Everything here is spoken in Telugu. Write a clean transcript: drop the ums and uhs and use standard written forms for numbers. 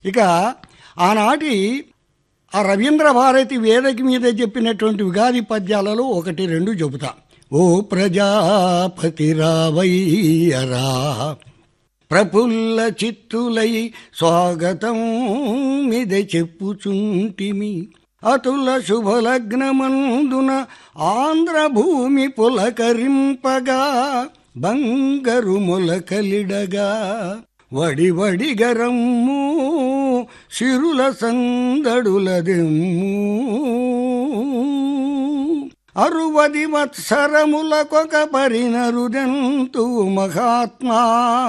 ఇక ఆనాటి ఆ రవీంద్ర భారతి వేదిక మీద చెప్పినటువంటి ఉగాది పద్యాలలో 1-2 చెబుతా. ఓ ప్రజాపతి రావయ్యరా, ప్రఫుల్ల చిత్తులై స్వాగతం మీద చెప్పుచుంటిమి. అతుల శుభలగ్నమందున ఆంధ్రభూమి పులకరింపగా, బంగరు మొలకలిడగా, వడివడిగరమ్ము సిరుల సందడులదెమ్ము. 60 వత్సరములకొక పరినరుదెంతు మహాత్మా.